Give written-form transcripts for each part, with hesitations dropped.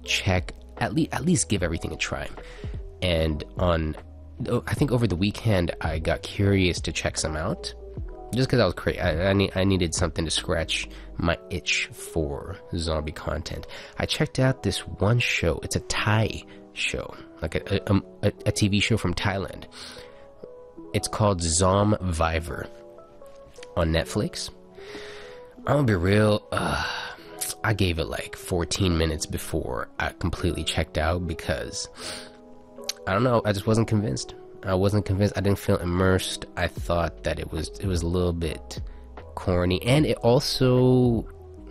check, at least give everything a try. And I think over the weekend I got curious to check some out, just because I was crazy. I needed something to scratch my itch for zombie content. I checked out this one show. It's a Thai show, like a TV show from Thailand. It's called Zombievor on Netflix. I'm gonna be real, I gave it like 14 minutes before I completely checked out, because I don't know, I just wasn't convinced. I didn't feel immersed. I thought that it was a little bit corny, and it also,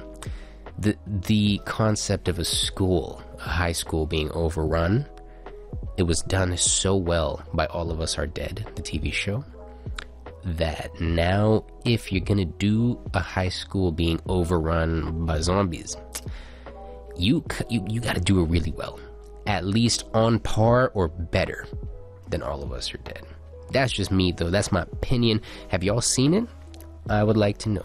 the concept of a high school being overrun, it was done so well by All of Us Are Dead, the TV show, that now if you're gonna do a high school being overrun by zombies, you gotta do it really well, at least on par or better than All of Us Are Dead. That's just me though, that's my opinion. Have y'all seen it? I would like to know.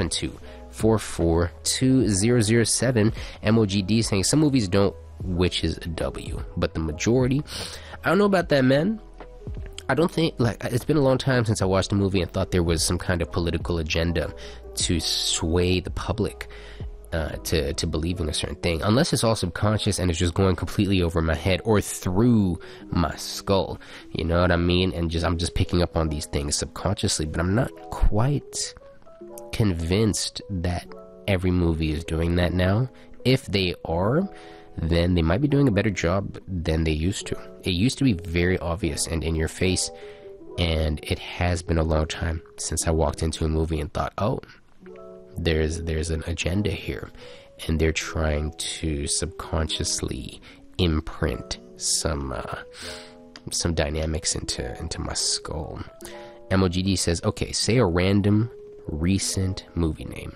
72442007 MOGD saying some movies don't, which is a W, but the majority, I don't know about that, man. I don't think, like, it's been a long time since I watched a movie and thought there was some kind of political agenda to sway the public to believing a certain thing, unless it's all subconscious and it's just going completely over my head or through my skull, you know what I mean? And I'm just picking up on these things subconsciously, but I'm not quite convinced that every movie is doing that now. If they are, then they might be doing a better job than they used to. It used to be very obvious and in your face, and it has been a long time since I walked into a movie and thought, oh, there's an agenda here, and they're trying to subconsciously imprint some dynamics into my skull. MOGD says, okay, say a random recent movie name.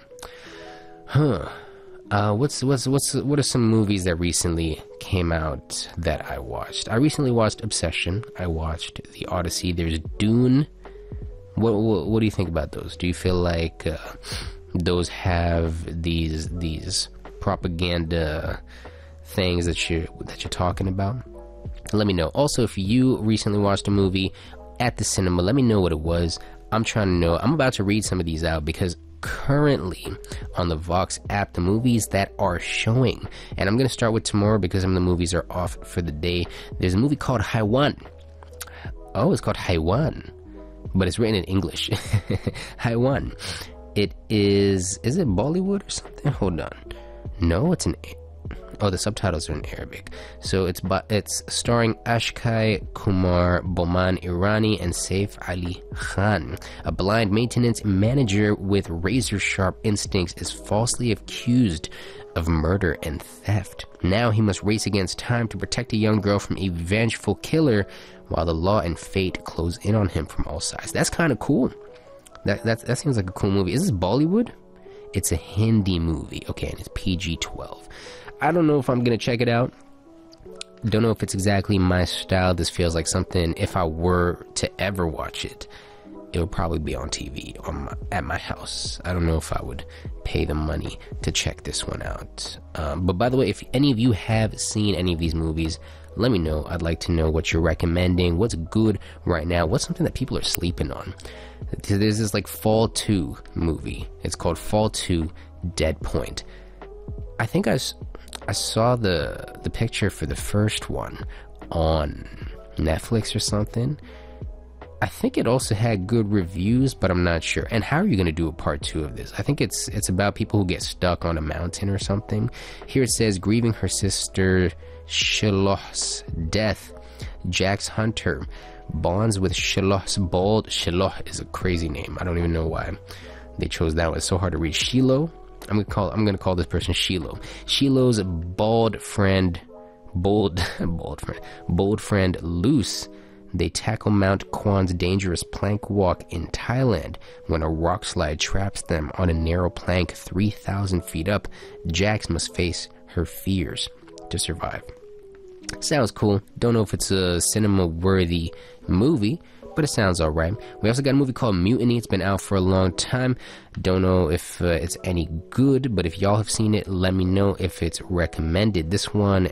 What are some movies that recently came out that I watched? I recently watched Obsession. I watched The Odyssey. There's Dune. What do you think about those? Do you feel like those have these propaganda things that you're talking about? Let me know. Also, if you recently watched a movie at the cinema, let me know what it was. I'm trying to know. I'm about to read some of these out, because currently on the Vox app, the movies that are showing, and I'm going to start with tomorrow because some of the movies are off for the day. There's a movie called Haiwan. Oh, it's called Haiwan, but it's written in English. Haiwan. It is it Bollywood or something? Hold on. No, the subtitles are in Arabic. So it's starring Ashkai Kumar, Boman Irani, and Saif Ali Khan. A blind maintenance manager with razor-sharp instincts is falsely accused of murder and theft. Now he must race against time to protect a young girl from a vengeful killer, while the law and fate close in on him from all sides. That's kind of cool. That seems like a cool movie. Is this Bollywood? It's a Hindi movie. Okay, and it's PG-12. I don't know if I'm gonna check it out. Don't know if it's exactly my style. This feels like something, if I were to ever watch it, it would probably be on TV at my house. I don't know if I would pay the money to check this one out. But by the way, if any of you have seen any of these movies, let me know. I'd like to know what you're recommending. What's good right now? What's something that people are sleeping on? There's this like Fall 2 movie. It's called Fall 2 Dead Point. I think I saw the picture for the first one on Netflix or something. I think it also had good reviews, but I'm not sure. And how are you going to do a part 2 of this? I think it's about people who get stuck on a mountain or something. Here it says, grieving her sister Shiloh's death, Jax Hunter bonds with Shiloh's bald. Shiloh is a crazy name. I don't even know why they chose that one. It's so hard to read. Shiloh. I'm gonna call this person Shiloh. Shiloh's bold friend Luce. They tackle Mount Kwan's dangerous plank walk in Thailand when a rock slide traps them on a narrow plank 3,000 feet up. Jax must face her fears to survive. Sounds cool. Don't know if it's a cinema-worthy movie, but it sounds alright. We also got a movie called Mutiny. It's been out for a long time. Don't know if it's any good, but if y'all have seen it, let me know if it's recommended. This one